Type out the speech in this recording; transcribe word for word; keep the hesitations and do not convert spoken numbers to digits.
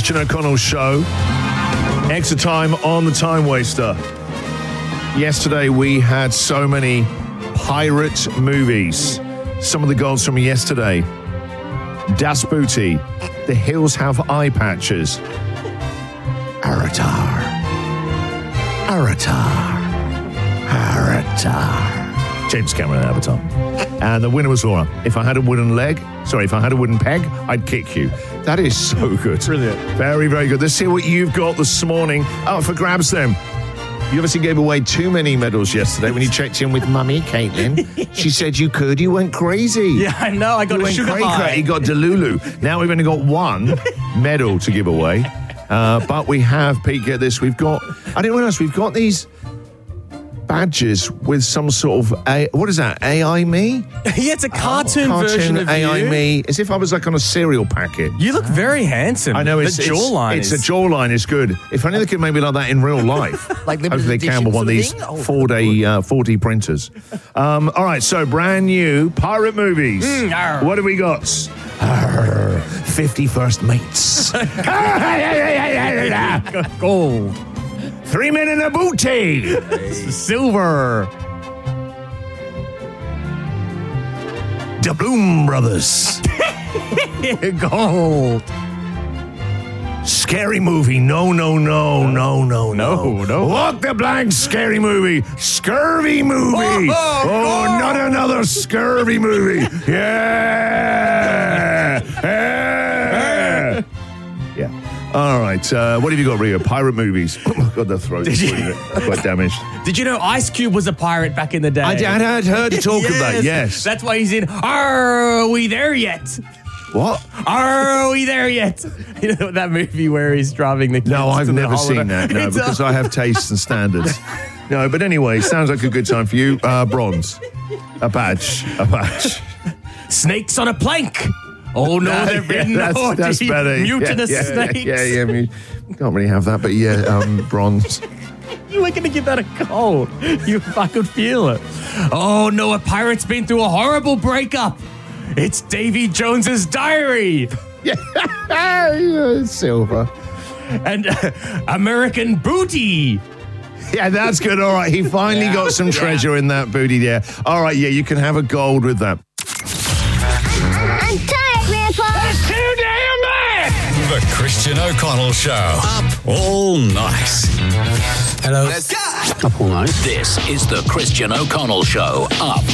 Christian O'Connell Show. Extra time on the Time Waster. Yesterday we had so many pirate movies. Some of the goals from yesterday. Das Booty. The Hills Have Eye Patches. Aratar. Aratar. Aratar. James Cameron and Avatar. And the winner was Laura. If I had a wooden leg, sorry, if I had a wooden peg, I'd kick you. That is so good. Brilliant. Very, very good. Let's see what you've got this morning. Up for grabs then. You obviously gave away too many medals yesterday when you checked in with Mummy, Caitlin. She said you could. You went crazy. Yeah, I know. I got you a went sugar cray high. cray. You got Delulu. Now we've only got one medal to give away. Uh, but we have, Pete, get this. We've got, I didn't realize, we've got these badges with some sort of, a, what is that, A I me? Yeah, it's a cartoon, Cartoon version of A I you. me, as if I was like on a cereal packet. You look very handsome. I know, it's, the it's, jawline. it's is... a jawline is good. If only they could make me like that in real life. Like limited Hopefully they can edition with one of sort of these thing? Oh, four D, uh, four D printers. Um, all right, so brand new pirate movies. Mm, arr. What have we got? Arr, fifty-first Mates. Gold. Three Men in a Booty. Silver. The Bloom Brothers. Gold. Scary movie. No, no, no, no, no, No, no. What the blank scary movie? Scurvy movie. Oh, Oh, oh, not another scurvy movie. Yeah. Yeah. Yeah. All right. Uh, what have you got, Rio? Pirate movies. Oh, God, the throat is quite damaged. Did you know Ice Cube was a pirate back in the day? I had heard talk of that, yes. That's why he's in Are We There Yet? What? Are we there yet? You know that movie where he's driving the kids No, I've to the never seen holiday? that, no, It's because a- I have tastes and standards. No, but anyway, sounds like a good time for you. Uh, bronze. A badge. A badge. Snakes on a plank. Oh no, Yeah, they're been yeah, that's, naughty, that's better. mutinous yeah, yeah, snakes. Yeah, yeah, yeah. We can't really have that, but yeah, um, bronze. You were going to give that a go. You, I could feel it. Oh no, a pirate's been through a horrible breakup. It's Davy Jones's diary. Yeah, silver. And uh, American Booty. Yeah, that's good. All right, he finally Yeah. got some treasure Yeah. in that booty there. All right, yeah, you can have a gold with that. I'm tired, Grandpa. Too damn bad! The Christian O'Connell Show. Up all night. Hello. Up all night. This is the Christian O'Connell Show. Up